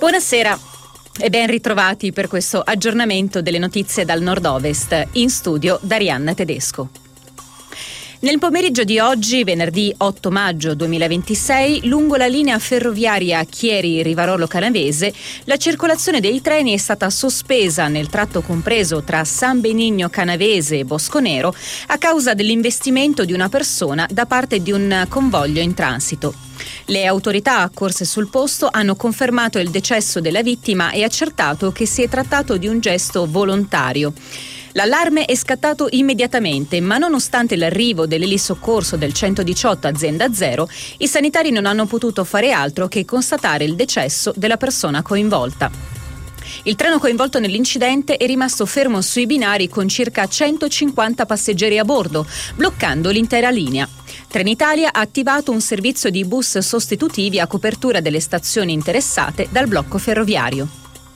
Buonasera e ben ritrovati per questo aggiornamento delle notizie dal nord-ovest. In studio Darianna Tedesco. Nel pomeriggio di oggi, venerdì 8 maggio 2026, lungo la linea ferroviaria Chieri-Rivarolo Canavese, la circolazione dei treni è stata sospesa nel tratto compreso tra San Benigno Canavese e Bosconero a causa dell'investimento di una persona da parte di un convoglio in transito. Le autorità accorse sul posto hanno confermato il decesso della vittima e accertato che si è trattato di un gesto volontario. L'allarme è scattato immediatamente, ma nonostante l'arrivo dell'elisoccorso del 118 Azienda Zero, i sanitari non hanno potuto fare altro che constatare il decesso della persona coinvolta. Il treno coinvolto nell'incidente è rimasto fermo sui binari con circa 150 passeggeri a bordo, bloccando l'intera linea. Trenitalia ha attivato un servizio di bus sostitutivi a copertura delle stazioni interessate dal blocco ferroviario.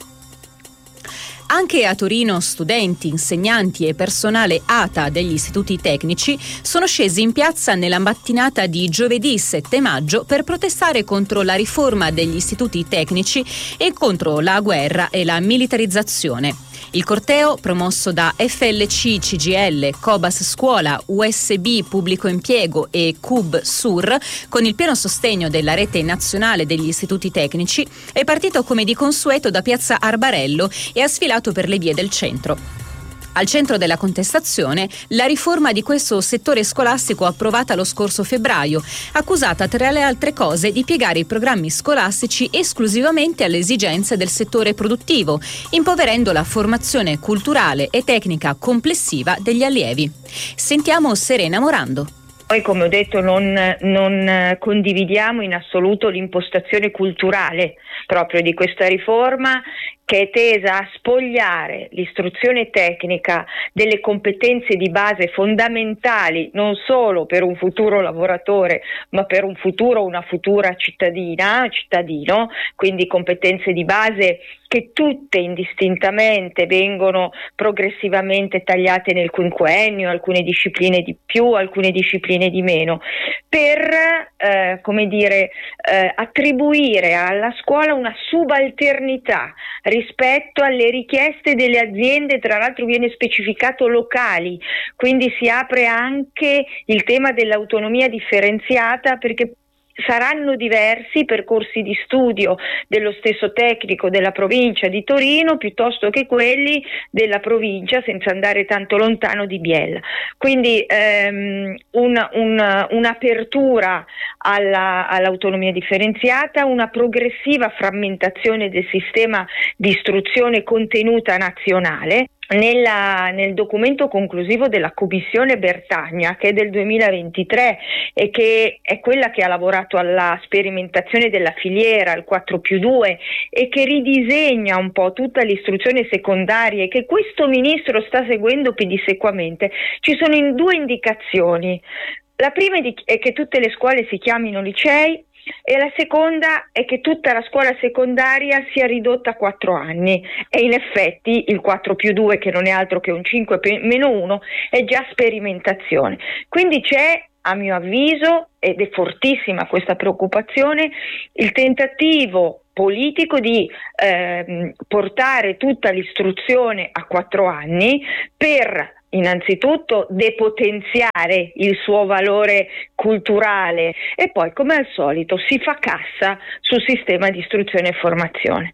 Anche a Torino studenti, insegnanti e personale ATA degli istituti tecnici sono scesi in piazza nella mattinata di giovedì 7 maggio per protestare contro la riforma degli istituti tecnici e contro la guerra e la militarizzazione. Il corteo, promosso da FLC, CGIL, Cobas Scuola, USB Pubblico Impiego e CUB Sur, con il pieno sostegno della rete nazionale degli istituti tecnici, è partito come di consueto da piazza Arbarello e ha sfilato per le vie del centro. Al centro della contestazione, la riforma di questo settore scolastico approvata lo scorso febbraio, accusata tra le altre cose di piegare i programmi scolastici esclusivamente alle esigenze del settore produttivo, impoverendo la formazione culturale e tecnica complessiva degli allievi. Sentiamo Serena Morando. Noi, come ho detto, non condividiamo in assoluto l'impostazione culturale proprio di questa riforma, che è tesa a spogliare l'istruzione tecnica delle competenze di base fondamentali non solo per un futuro lavoratore, ma per un futuro, una futura cittadino, quindi competenze di base che tutte indistintamente vengono progressivamente tagliate nel quinquennio, alcune discipline di più, alcune discipline di meno, per attribuire alla scuola una subalternità rispetto alle richieste delle aziende, tra l'altro viene specificato locali, quindi si apre anche il tema dell'autonomia differenziata, perché saranno diversi i percorsi di studio dello stesso tecnico della provincia di Torino piuttosto che quelli della provincia, senza andare tanto lontano, di Biella. Quindi un'apertura all'autonomia differenziata, una progressiva frammentazione del sistema di istruzione contenuta nazionale. Nel documento conclusivo della Commissione Bertagna, che è del 2023 e che è quella che ha lavorato alla sperimentazione della filiera, il 4+2, e che ridisegna un po' tutta l'istruzione secondaria e che questo ministro sta seguendo pedissequamente, ci sono due indicazioni. La prima è che tutte le scuole si chiamino licei, e la seconda è che tutta la scuola secondaria sia ridotta a 4 anni, e in effetti il 4+2, che non è altro che un 5+1, è già sperimentazione. Quindi c'è, a mio avviso, ed è fortissima questa preoccupazione, il tentativo politico di portare tutta l'istruzione a 4 anni per innanzitutto depotenziare il suo valore culturale e poi, come al solito, si fa cassa sul sistema di istruzione e formazione.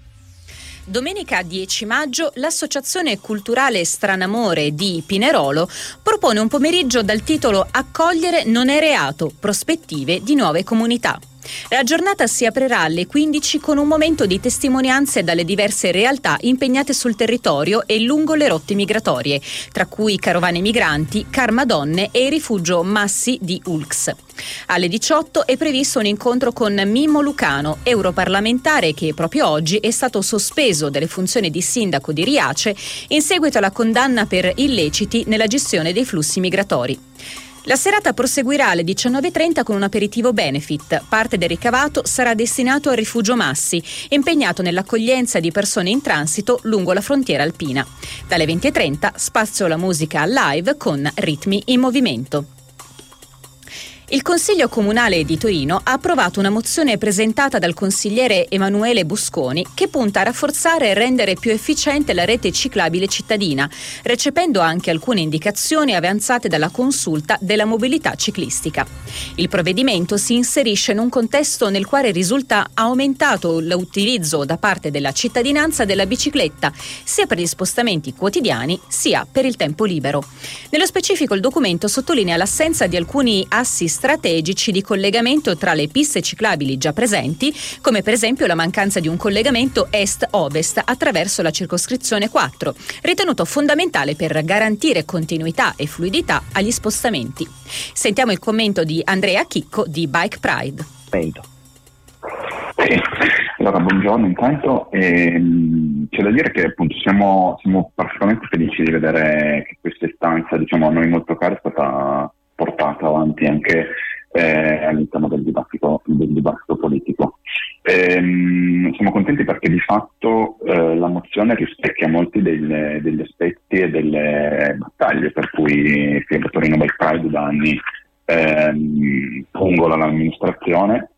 Domenica 10 maggio l'Associazione Culturale Stranamore di Pinerolo propone un pomeriggio dal titolo Accogliere non è reato, prospettive di nuove comunità. La giornata si aprirà alle 15 con un momento di testimonianze dalle diverse realtà impegnate sul territorio e lungo le rotte migratorie, tra cui carovane migranti, Carma Donne e il rifugio Massi di Ulx. Alle 18 è previsto un incontro con Mimmo Lucano, europarlamentare che proprio oggi è stato sospeso dalle funzioni di sindaco di Riace in seguito alla condanna per illeciti nella gestione dei flussi migratori. La serata proseguirà alle 19:30 con un aperitivo benefit. Parte del ricavato sarà destinato al rifugio Massi, impegnato nell'accoglienza di persone in transito lungo la frontiera alpina. Dalle 20:30 spazio alla musica live con ritmi in movimento. Il Consiglio Comunale di Torino ha approvato una mozione presentata dal consigliere Emanuele Busconi che punta a rafforzare e rendere più efficiente la rete ciclabile cittadina, recependo anche alcune indicazioni avanzate dalla consulta della mobilità ciclistica. Il provvedimento si inserisce in un contesto nel quale risulta aumentato l'utilizzo da parte della cittadinanza della bicicletta, sia per gli spostamenti quotidiani sia per il tempo libero. Nello specifico il documento sottolinea l'assenza di alcuni assi strategici di collegamento tra le piste ciclabili già presenti, come per esempio la mancanza di un collegamento est-ovest attraverso la circoscrizione 4, ritenuto fondamentale per garantire continuità e fluidità agli spostamenti. Sentiamo il commento di Andrea Chicco di Bike Pride. Allora, buongiorno intanto. C'è da dire che appunto siamo particolarmente felici di vedere che questa istanza, diciamo, a noi molto cara, è stata portata avanti anche all'interno del dibattito politico. Siamo contenti perché di fatto la mozione rispecchia molti degli aspetti e delle battaglie per cui Fiera Torino Bike Pride da anni pungola l'amministrazione.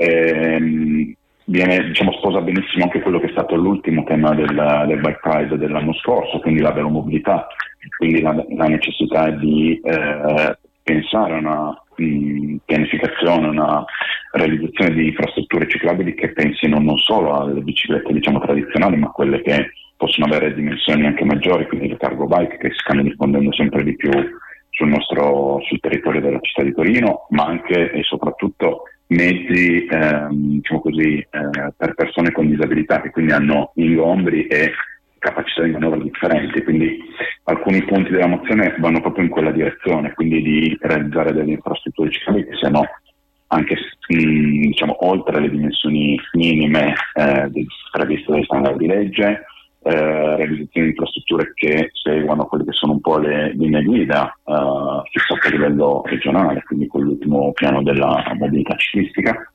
Sposa benissimo anche quello che è stato l'ultimo tema del Bike Pride dell'anno scorso, quindi la velomobilità, quindi la necessità di pensare a una pianificazione, una realizzazione di infrastrutture ciclabili che pensino non solo alle biciclette, diciamo, tradizionali, ma quelle che possono avere dimensioni anche maggiori, quindi le cargo bike che si stanno diffondendo sempre di più sul territorio della città di Torino, ma anche e soprattutto mezzi per persone con disabilità che quindi hanno ingombri e capacità di manovra differenti. Quindi alcuni punti della mozione vanno proprio in quella direzione, quindi di realizzare delle infrastrutture ciclabili che siano anche oltre le dimensioni minime previste dai standard di legge, realizzazione di infrastrutture che seguano quelle che sono un po' le linee guida fissate a livello regionale, quindi con l'ultimo piano della mobilità ciclistica,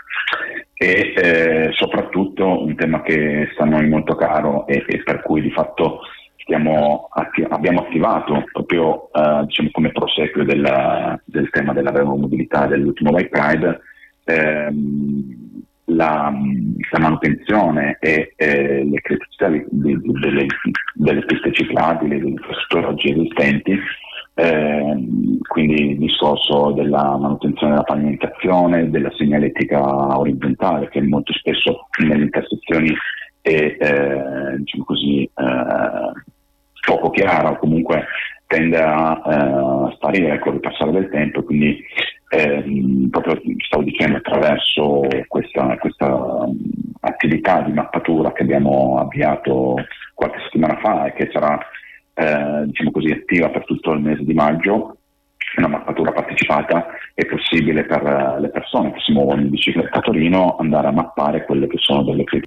e soprattutto un tema che sta a noi molto caro e per cui di fatto abbiamo attivato proprio come proseguio del tema della mobilità dell'ultimo Bike Pride la manutenzione e le criticità delle piste ciclabili, delle infrastrutture oggi esistenti, quindi il discorso della manutenzione della pavimentazione, della segnaletica orizzontale che molto spesso nelle intersezioni è poco chiara o comunque tende a sparire con il passare del tempo, quindi proprio stavo dicendo attraverso questa attività di mappatura che abbiamo avviato qualche settimana fa e che sarà attiva per tutto il mese di maggio, una mappatura partecipata. È possibile per le persone che si muovono in bicicletta a Torino andare a mappare quelle che sono delle criticità.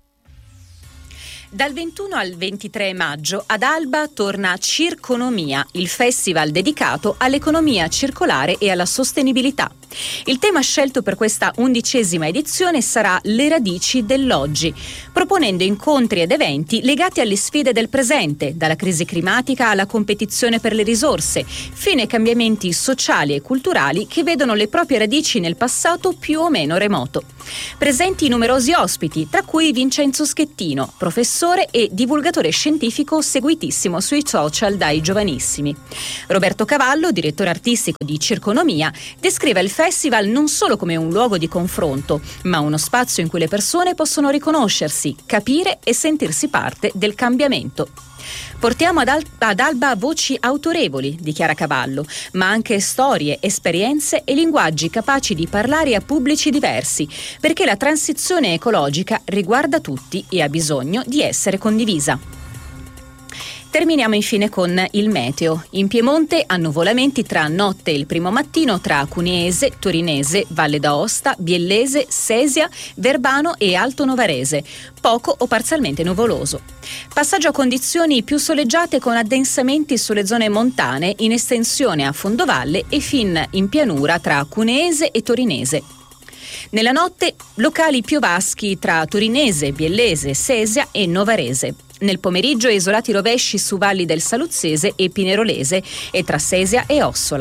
Dal 21 al 23 maggio ad Alba torna Circonomia, il festival dedicato all'economia circolare e alla sostenibilità. Il tema scelto per questa 11ª edizione sarà le radici dell'oggi, proponendo incontri ed eventi legati alle sfide del presente, dalla crisi climatica alla competizione per le risorse, fino ai cambiamenti sociali e culturali che vedono le proprie radici nel passato più o meno remoto. Presenti numerosi ospiti, tra cui Vincenzo Schettino, professore e divulgatore scientifico seguitissimo sui social dai giovanissimi. Roberto Cavallo, direttore artistico di Circonomia, descrive il festival non solo come un luogo di confronto, ma uno spazio in cui le persone possono riconoscersi, capire e sentirsi parte del cambiamento. Portiamo ad Alba voci autorevoli, dichiara Cavallo, ma anche storie, esperienze e linguaggi capaci di parlare a pubblici diversi, perché la transizione ecologica riguarda tutti e ha bisogno di essere condivisa. Terminiamo infine con il meteo. In Piemonte annuvolamenti tra notte e il primo mattino tra Cuneese, Torinese, Valle d'Aosta, Biellese, Sesia, Verbano e Alto Novarese. Poco o parzialmente nuvoloso. Passaggio a condizioni più soleggiate con addensamenti sulle zone montane in estensione a fondovalle e fin in pianura tra Cuneese e Torinese. Nella notte locali piovaschi tra Torinese, Biellese, Sesia e Novarese. Nel pomeriggio isolati rovesci su valli del Saluzzese e Pinerolese e tra Sesia e Ossola.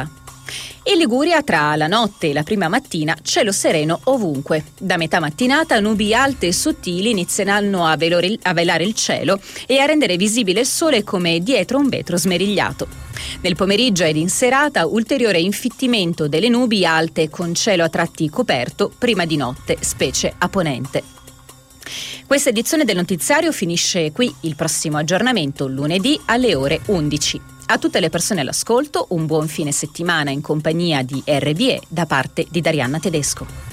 In Liguria tra la notte e la prima mattina cielo sereno ovunque. Da metà mattinata nubi alte e sottili inizieranno a velare il cielo e a rendere visibile il sole come dietro un vetro smerigliato. Nel pomeriggio ed in serata ulteriore infittimento delle nubi alte con cielo a tratti coperto prima di notte, specie a ponente. Questa edizione del notiziario finisce qui. Il prossimo aggiornamento lunedì alle ore 11. A tutte le persone all'ascolto un buon fine settimana in compagnia di RBE da parte di Darianna Tedesco.